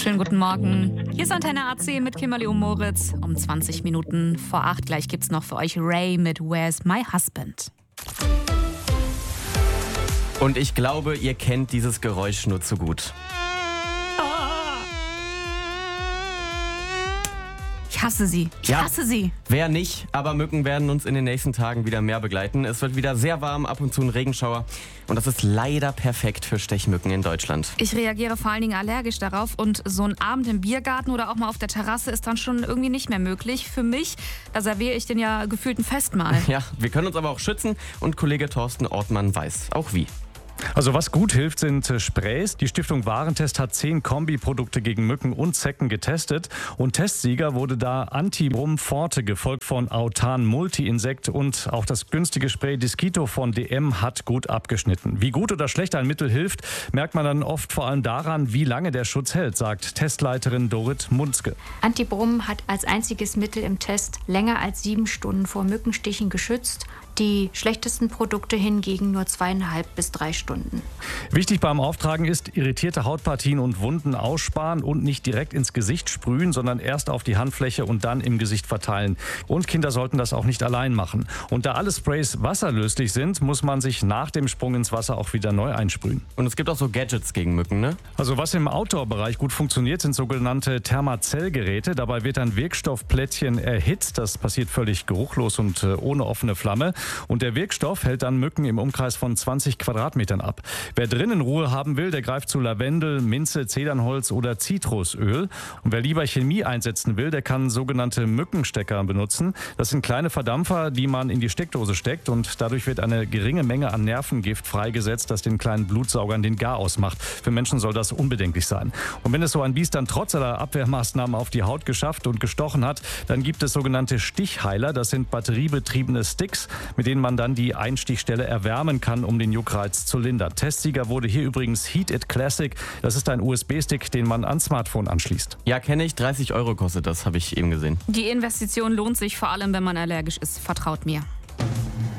Schönen guten Morgen. Hier ist Antenne A10 mit Kimberly und Moritz. Um 20 Minuten vor 8 gleich gibt's noch für euch Ray mit Where's My Husband. Und ich glaube, ihr kennt dieses Geräusch nur zu gut. Ich hasse sie. Ich hasse sie. Wer nicht, aber Mücken werden uns in den nächsten Tagen wieder mehr begleiten. Es wird wieder sehr warm, ab und zu ein Regenschauer. Und das ist leider perfekt für Stechmücken in Deutschland. Ich reagiere vor allen Dingen allergisch darauf. Und so ein Abend im Biergarten oder auch mal auf der Terrasse ist dann schon irgendwie nicht mehr möglich. Für mich, da serviere ich den ja gefühlt ein Festmahl. Ja, wir können uns aber auch schützen. Und Kollege Thorsten Ortmann weiß auch wie. Also was gut hilft, sind Sprays. Die Stiftung Warentest hat 10 Kombiprodukte gegen Mücken und Zecken getestet. Und Testsieger wurde da Antibrum Forte, gefolgt von Autan Multi-Insekt, und auch das günstige Spray Disquito von DM hat gut abgeschnitten. Wie gut oder schlecht ein Mittel hilft, merkt man dann oft vor allem daran, wie lange der Schutz hält, sagt Testleiterin Dorit Munzke. Antibrum hat als einziges Mittel im Test länger als 7 Stunden vor Mückenstichen geschützt. Die schlechtesten Produkte hingegen nur 2,5 bis 3 Stunden. Wichtig beim Auftragen ist, irritierte Hautpartien und Wunden aussparen und nicht direkt ins Gesicht sprühen, sondern erst auf die Handfläche und dann im Gesicht verteilen. Und Kinder sollten das auch nicht allein machen. Und da alle Sprays wasserlöslich sind, muss man sich nach dem Sprung ins Wasser auch wieder neu einsprühen. Und es gibt auch so Gadgets gegen Mücken, ne? Also was im Outdoor-Bereich gut funktioniert, sind sogenannte Thermazellgeräte. Dabei wird ein Wirkstoffplättchen erhitzt. Das passiert völlig geruchlos und ohne offene Flamme. Und der Wirkstoff hält dann Mücken im Umkreis von 20 Quadratmetern ab. Wer drinnen Ruhe haben will, der greift zu Lavendel, Minze, Zedernholz oder Zitrusöl. Und wer lieber Chemie einsetzen will, der kann sogenannte Mückenstecker benutzen. Das sind kleine Verdampfer, die man in die Steckdose steckt, und dadurch wird eine geringe Menge an Nervengift freigesetzt, das den kleinen Blutsaugern den Garaus macht. Für Menschen soll das unbedenklich sein. Und wenn es so ein Biest dann trotz aller Abwehrmaßnahmen auf die Haut geschafft und gestochen hat, dann gibt es sogenannte Stichheiler. Das sind batteriebetriebene Sticks, mit denen man dann die Einstichstelle erwärmen kann, um den Juckreiz zu lindern. Testsieger wurde hier übrigens Heat It Classic. Das ist ein USB-Stick, den man ans Smartphone anschließt. Ja, kenne ich. 30 € kostet das, habe ich eben gesehen. Die Investition lohnt sich vor allem, wenn man allergisch ist. Vertraut mir.